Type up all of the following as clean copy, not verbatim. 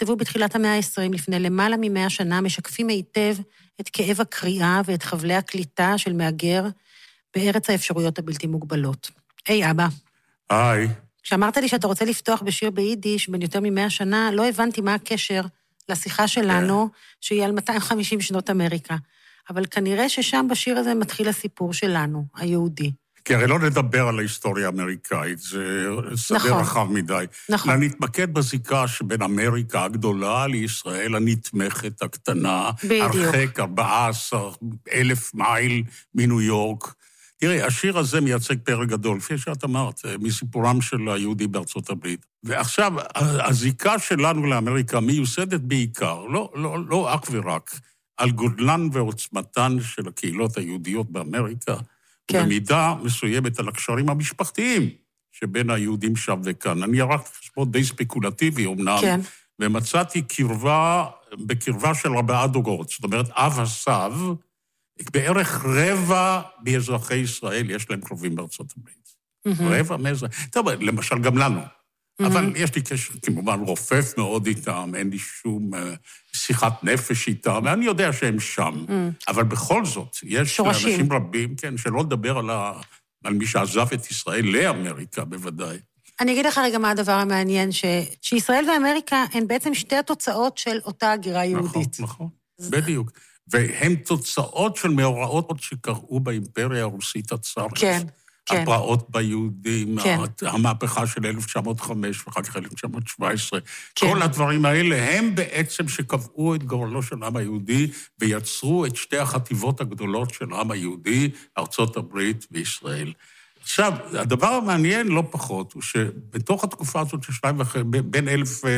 שנכתבו בתחילת המאה ה-20, לפני למעלה מ100 שנה, משקפים היטב את כאב הקריאה ואת חבלי הקליטה של מהגר בארץ האפשרויות הבלתי מוגבלות. היי, אבא. היי. כשאמרת לי שאתה רוצה לפתוח בשיר ביידיש בין יותר מ100 שנה, לא הבנתי מה הקשר לשיחה שלנו, שהיא על 250 שנות אמריקה. אבל כנראה ששם בשיר הזה מתחיל הסיפור שלנו, היהודי. כי הרי לא נדבר על ההיסטוריה האמריקאית, זה סדר רחב מדי. נכון. אני נתמקד בזיקה שבין אמריקה הגדולה לישראל הנתמכת הקטנה, בדיוק. הרחק 14,000 מייל מניו יורק. תראי, השיר הזה מייצג פרק גדול, כפי שאת אמרת, מסיפורם של היהודים בארצות הברית. ועכשיו, הזיקה שלנו לאמריקה מיוסדת בעיקר, לא אך ורק, על גודלן ועוצמתן של הקהילות היהודיות באמריקה, כן. במידה מסוימת על הקשרים המשפחתיים שבין היהודים שם וכאן. אני ערכתי חשבון די ספקולטיבי אומנם, כן. ומצאתי בקרבה של 4 דורות, זאת אומרת, אב הסב, בערך רבע מאזרחי ישראל יש להם קרובים בארצות הברית. רבע מאזרחי, טוב, למשל גם לנו. אבל יש לי קשר כמובן רופף מאוד איתם, אין לי שום שיחת נפש איתם, ואני יודע שהם שם. אבל בכל זאת, יש אנשים רבים, כן, שלא לדבר על מי שעזב את ישראל לאמריקה בוודאי. אני אגיד לך רגע מה הדבר המעניין, שישראל ואמריקה הן בעצם שתי התוצאות של אותה הגירה יהודית. נכון, בדיוק. והן תוצאות של מאורעות שקראו באימפריה הרוסית הצארית. כן. הפרעות ביהודים, המהפכה של 1905 ואחר כך 1917, כל הדברים האלה הם בעצם שקבעו את גורלו של העם היהודי ויצרו את שתי החטיבות הגדולות של העם היהודי, ארצות הברית וישראל. עכשיו, הדבר המעניין לא פחות הוא שבתוך התקופה הזאת של בין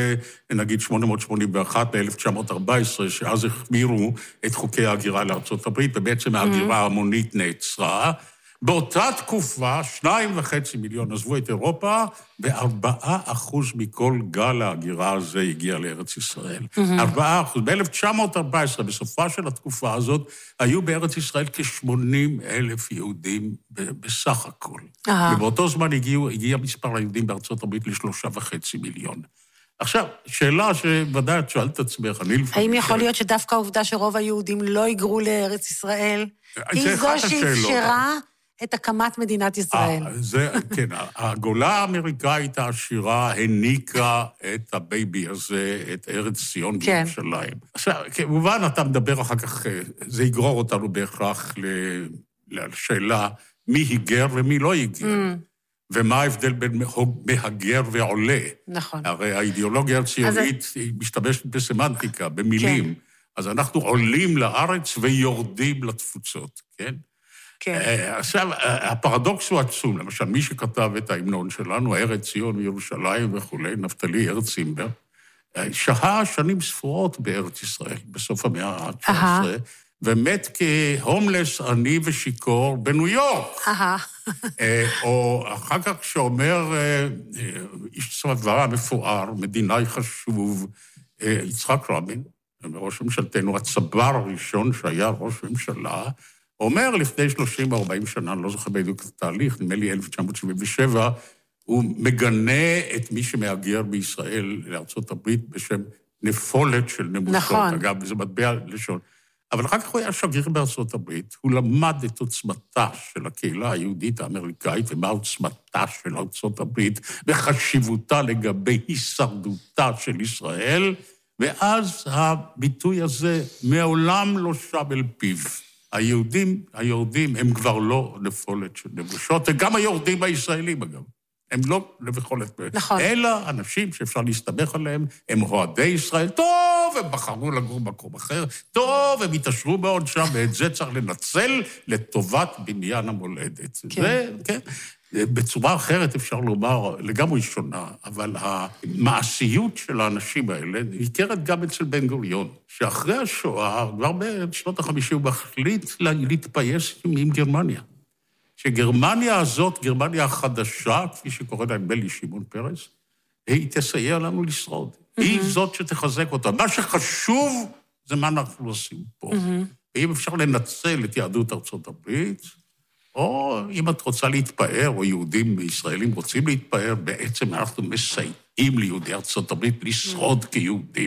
1881 ל-1914, שאז החמירו את חוקי ההגירה לארצות הברית, ובעצם ההגירה ההמונית נעצרה, באותה תקופה, 2.5 מיליון עזבו את אירופה, ו4% מכל גל ההגירה הזה הגיע לארץ ישראל. 4%. ב-1914, בסופה של התקופה הזאת, היו בארץ ישראל כ-80,000 יהודים בסך הכל. ובאותו זמן הגיע מספר היהודים בארצות הברית ל3.5 מיליון. עכשיו, שאלה שוודאי את שואלת את עצמך, האם יכול להיות שדווקא העובדה שרוב היהודים לא היגרו לארץ ישראל, היא זו שאפשרה את הקמת מדינת ישראל? כן, הגולה האמריקאית העשירה הניקה את הבייבי הזה, את ארץ ציון בירושלים. עכשיו, כמובן, אתה מדבר אחר כך, זה יגרור אותנו בהכרח לשאלה מי היגר ומי לא היגר. ומה ההבדל בין מהגר ועולה. נכון. הרי האידיאולוגיה הציונית היא משתמשת בסמנטיקה, במילים. אז אנחנו עולים לארץ ויורדים לתפוצות, כן? כן. עכשיו, הפרדוקס הוא עצום. למשל, מי שכתב את ההמנון שלנו, ארץ ציון וירושלים וכו', נפתלי ארץ צימבר, שהה שנים ספורות בארץ ישראל, בסוף המאה ה-19, ומת כהומלס עני ושיקור בניו יורק. או אחר כך שאומר, איש צבא מפואר, מדינאי חשוב, יצחק רבין, ראש ממשלתנו, הצבר הראשון שהיה ראש ממשלה, אומר לפני 30-40 שנה, אני לא זוכר בדיוק את התהליך, נדמה לי 1977, הוא מגנה את מי שמהגר בישראל לארצות הברית בשם נפולת של נמושות. נכון. אגב, זה מטבע לשון. אבל אחר כך הוא היה שגריר בארצות הברית, הוא למד את עוצמתה של הקהילה היהודית האמריקאית, ומה עוצמתה של ארצות הברית, וחשיבותה לגבי הישרדותה של ישראל, ואז הביטוי הזה מעולם לא שב אל פיו. היורדים הם כבר לא נפולת של נמושות, וגם היורדים הישראלים, אגב. הם לא נבחולת. נכון. אלא אנשים שאפשר להסתמך עליהם, הם אוהדי ישראל, טוב, הם בחרו לגור במקום אחר, טוב, הם התעשרו מאוד שם, ואת זה צריך לנצל לטובת בניין המולדת. כן. זה, כן. בצורה אחרת אפשר לומר, לגמרי שונה, אבל המעשיות של האנשים האלה ניכרת גם אצל בן גוריון, שאחרי השואה, כבר בשנות ה-50, הוא מחליט להתפייס עם גרמניה. שגרמניה הזאת, גרמניה החדשה, כפי שקורא להם בלי שמעון פרס, היא תסייע לנו לשרוד. היא זאת שתחזק אותה. מה שחשוב זה מה אנחנו עושים פה. ואם אפשר לנצל את יהדות ארצות הברית, או אם את רוצה להתפאר, או יהודים וישראלים רוצים להתפאר, בעצם אנחנו מסייעים ליהודי ארצות הברית לשרוד כיהודים.